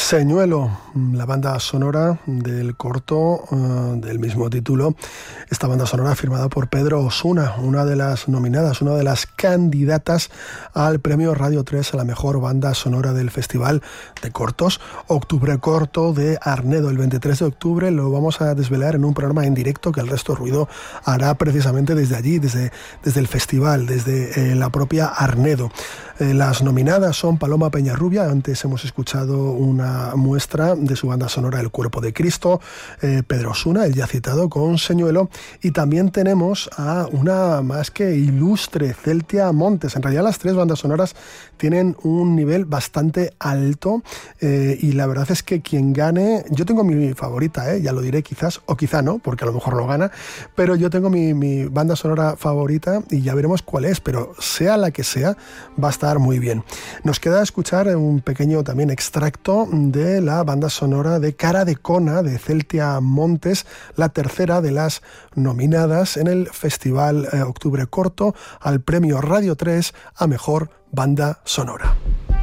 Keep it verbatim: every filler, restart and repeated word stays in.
Señuelo, la banda sonora del corto uh, del mismo título. Esta banda sonora firmada por Pedro Osuna, una de las nominadas, una de las candidatas al premio Radio tres a la mejor banda sonora del Festival de Cortos Octubre Corto de Arnedo. El veintitrés de octubre lo vamos a desvelar en un programa en directo que el Resto Ruido hará precisamente desde allí, desde, desde el festival, desde eh, la propia Arnedo. Eh, las nominadas son Paloma Peñarrubia, antes hemos escuchado una muestra de su banda sonora El Cuerpo de Cristo, eh, Pedro Osuna, el ya citado, con Señuelo, y también tenemos a una más que ilustre, Celtia Montes. En realidad las tres bandas sonoras tienen un nivel bastante alto eh, y la verdad es que quien gane, yo tengo mi favorita, eh, ya lo diré quizás, o quizá no, porque a lo mejor no gana, pero yo tengo mi, mi banda sonora favorita y ya veremos cuál es, pero sea la que sea, va a estar muy bien. Nos queda escuchar un pequeño también extracto de la banda sonora de Cara de Cona de Celtia Montes, la tercera de las nominadas en el Festival eh, Octubre Corto al premio Radio tres a Mejor Banda Sonora.